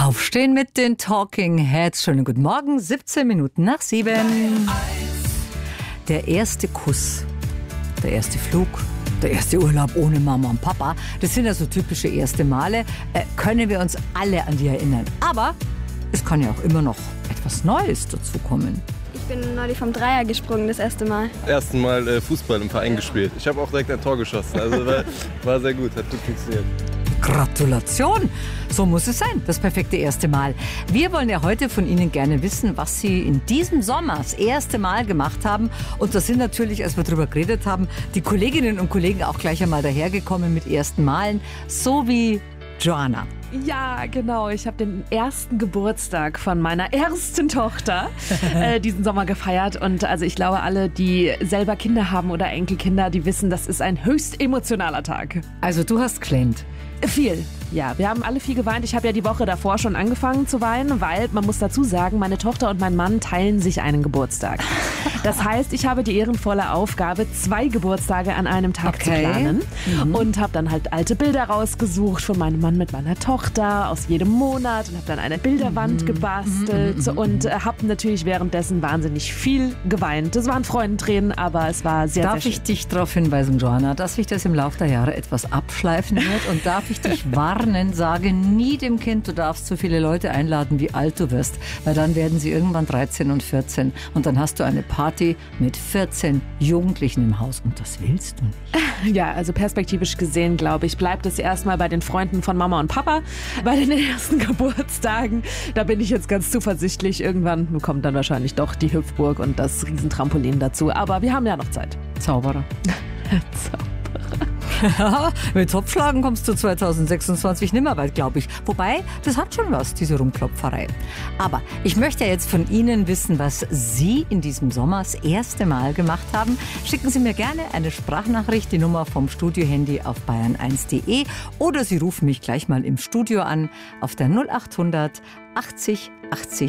Aufstehen mit den Talking Heads. Schönen guten Morgen, 17 Minuten nach 7. Der erste Kuss, der erste Flug, der erste Urlaub ohne Mama und Papa, das sind ja so typische erste Male, können wir uns alle an die erinnern. Aber es kann ja auch immer noch etwas Neues dazukommen. Ich bin neulich vom Dreier gesprungen, das erste Mal. Ersten Mal Fußball im Verein gespielt. Ich habe auch direkt ein Tor geschossen, also war sehr gut, hat gut funktioniert. Gratulation! So muss es sein, das perfekte erste Mal. Wir wollen ja heute von Ihnen gerne wissen, was Sie in diesem Sommer das erste Mal gemacht haben. Und da sind natürlich, als wir darüber geredet haben, die Kolleginnen und Kollegen auch gleich einmal dahergekommen mit ersten Malen, so wie Joanna. Ja, genau. Ich habe den ersten Geburtstag von meiner ersten Tochter diesen Sommer gefeiert. Und also ich glaube, alle, die selber Kinder haben oder Enkelkinder, die wissen, das ist ein höchst emotionaler Tag. Also du hast geflennt. Viel. Ja, wir haben alle viel geweint. Ich habe ja die Woche davor schon angefangen zu weinen, weil, man muss dazu sagen, meine Tochter und mein Mann teilen sich einen Geburtstag. Das heißt, ich habe die ehrenvolle Aufgabe, 2 Geburtstage an einem Tag zu planen. Und habe dann halt alte Bilder rausgesucht von meinem Mann mit meiner Tochter aus jedem Monat und habe dann eine Bilderwand gebastelt und habe natürlich währenddessen wahnsinnig viel geweint. Das waren Freudentränen, aber es war sehr, sehr schön. Darf ich dich darauf hinweisen, Joanna, dass sich das im Laufe der Jahre etwas abschleifen wird? Und darf ich dich warnen, sage nie dem Kind, du darfst so viele Leute einladen, wie alt du wirst, weil dann werden sie irgendwann 13 und 14 und dann hast du eine Party mit 14 Jugendlichen im Haus und das willst du nicht. Ja, also perspektivisch gesehen, glaube ich, bleibt es erstmal bei den Freunden von Mama und Papa, bei den ersten Geburtstagen. Da bin ich jetzt ganz zuversichtlich. Irgendwann kommt dann wahrscheinlich doch die Hüpfburg und das Riesentrampolin dazu. Aber wir haben ja noch Zeit. Zauberer. Mit Topfschlagen kommst du 2026 nimmer weit, glaube ich. Wobei, das hat schon was, diese Rumklopferei. Aber ich möchte jetzt von Ihnen wissen, was Sie in diesem Sommer das erste Mal gemacht haben. Schicken Sie mir gerne eine Sprachnachricht, die Nummer vom Studiohandy auf bayern1.de oder Sie rufen mich gleich mal im Studio an auf der 0800 80 80